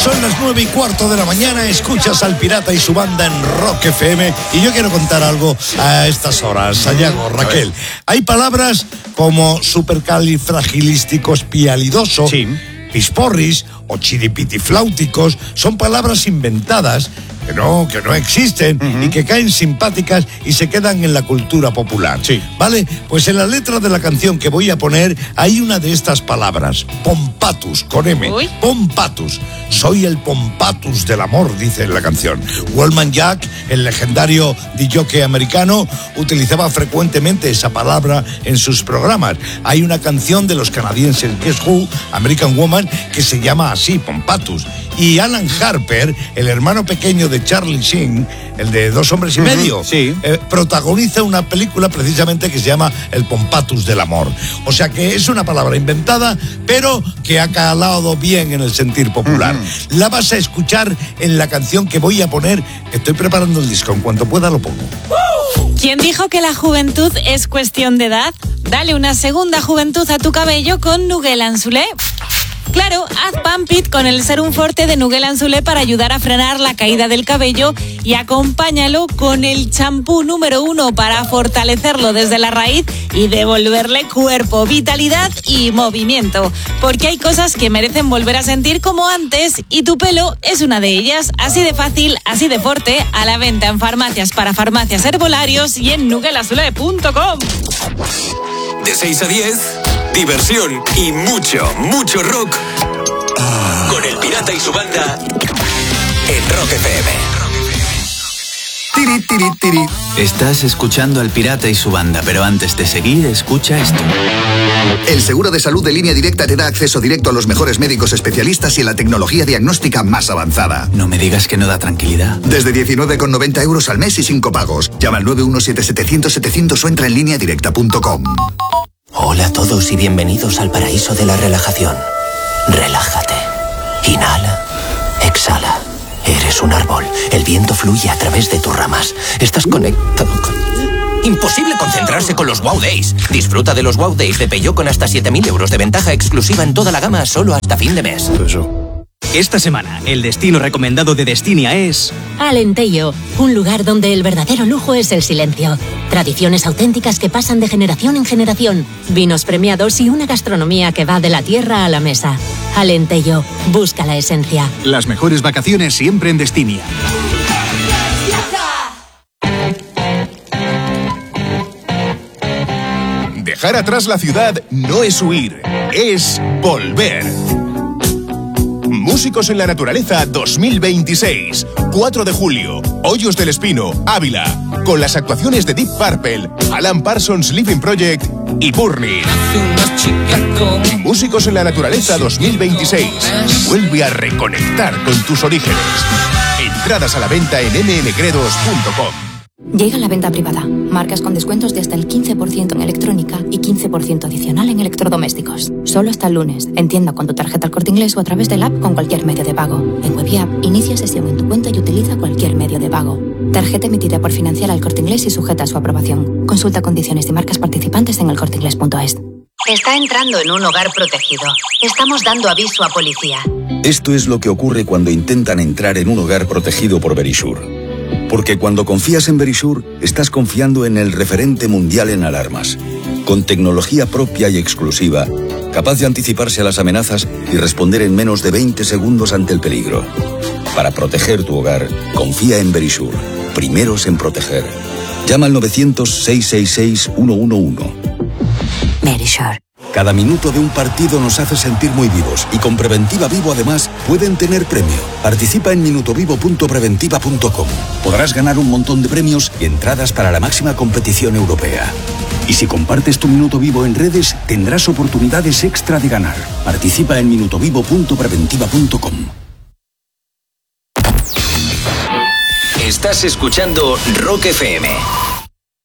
Son las 9:15 de la mañana, escuchas al Pirata y su banda en Rock FM y yo quiero contar algo a estas horas. Sayago, Raquel, hay palabras como supercalifragilísticoespialidoso, sí, pisporris o chiripitifláuticos, son palabras inventadas que no existen y que caen simpáticas y se quedan en la cultura popular. Sí. ¿Vale? Pues en la letra de la canción que voy a poner hay una de estas palabras, pompatus, con M. Uy. Pompatus. Soy el pompatus del amor, dice en la canción. Wallman Jack, el legendario DJ americano, utilizaba frecuentemente esa palabra en sus programas. Hay una canción de los canadienses Guess Who, American Woman, que se llama así, pompatus. Y Alan Harper, el hermano pequeño de Charlie Sheen, el de 2 hombres y medio, sí, protagoniza una película precisamente que se llama El Pompatus del Amor. O sea que es una palabra inventada, pero que ha calado bien en el sentir popular. La vas a escuchar en la canción que voy a poner. Estoy preparando el disco, en cuanto pueda lo pongo. ¿Quién dijo que la juventud es cuestión de edad? Dale una segunda juventud a tu cabello con Nuguel Anzulé. Claro, haz Pump It con el Serum Forte de Nuguel Anzulé para ayudar a frenar la caída del cabello y acompáñalo con el champú número 1 para fortalecerlo desde la raíz y devolverle cuerpo, vitalidad y movimiento. Porque hay cosas que merecen volver a sentir como antes y tu pelo es una de ellas. Así de fácil, así de fuerte, a la venta en farmacias para farmacias herbolarios y en nuguelanzulé.com. De 6 a 10, diversión y mucho rock con el Pirata y su banda en Rock FM. Tiri, tiri, tiri. Estás escuchando al Pirata y su banda, pero antes de seguir, escucha esto. El seguro de salud de Línea Directa te da acceso directo a los mejores médicos especialistas y a la tecnología diagnóstica más avanzada. No me digas que no da tranquilidad. Desde 19,90 € al mes y sin copagos. Llama al 917-700-700 o entra en lineadirecta.com. Hola a todos y bienvenidos al paraíso de la relajación. Relájate. Inhala. Exhala. Eres un árbol. El viento fluye a través de tus ramas. Estás conectado con... Imposible concentrarse con los Wow Days. Disfruta de los Wow Days de Peugeot con hasta 7.000 € de ventaja exclusiva en toda la gama solo hasta fin de mes. Esta semana, el destino recomendado de Destinia es... Alentejo, un lugar donde el verdadero lujo es el silencio. Tradiciones auténticas que pasan de generación en generación. Vinos premiados y una gastronomía que va de la tierra a la mesa. Alentejo, busca la esencia. Las mejores vacaciones siempre en Destinia. Dejar atrás la ciudad no es huir, es volver. Músicos en la Naturaleza 2026. 4 de julio, Hoyos del Espino, Ávila. Con las actuaciones de Deep Purple, Alan Parsons Living Project y Burning. Músicos en la Naturaleza 2026. Vuelve a reconectar con tus orígenes. Entradas a la venta en mmcredos.com. Llega la venta privada. Marcas con descuentos de hasta el 15% en electrónica y 15% adicional en electrodomésticos. Solo hasta el lunes. En tienda con tu tarjeta El Corte Inglés o a través del app con cualquier medio de pago. En web y app, inicia sesión en tu cuenta y utiliza cualquier medio de pago. Tarjeta emitida por Financiera El Corte Inglés y sujeta a su aprobación. Consulta condiciones y marcas participantes en elcorteinglés.es. Está entrando en un hogar protegido. Estamos dando aviso a policía. Esto es lo que ocurre cuando intentan entrar en un hogar protegido por Verisure. Porque cuando confías en Verisure, estás confiando en el referente mundial en alarmas. Con tecnología propia y exclusiva, capaz de anticiparse a las amenazas y responder en menos de 20 segundos ante el peligro. Para proteger tu hogar, confía en Verisure. Primeros en proteger. Llama al 900-666-111. Verisure. Cada minuto de un partido nos hace sentir muy vivos y con Preventiva Vivo además pueden tener premio. Participa en minutovivo.preventiva.com. Podrás ganar un montón de premios y entradas para la máxima competición europea. Y si compartes tu Minuto Vivo en redes, tendrás oportunidades extra de ganar. Participa en minutovivo.preventiva.com. Estás escuchando Rock FM.